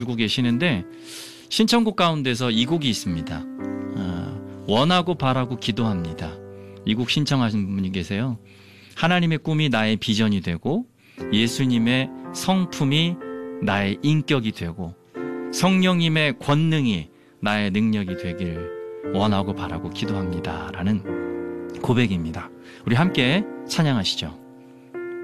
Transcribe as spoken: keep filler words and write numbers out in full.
들고 계시는데 신청곡 가운데서 이 곡이 있습니다. 어, 원하고 바라고 기도합니다. 이 곡 신청하신 분이 계세요. 하나님의 꿈이 나의 비전이 되고 예수님의 성품이 나의 인격이 되고 성령님의 권능이 나의 능력이 되길 원하고 바라고 기도합니다 라는 고백입니다. 우리 함께 찬양하시죠.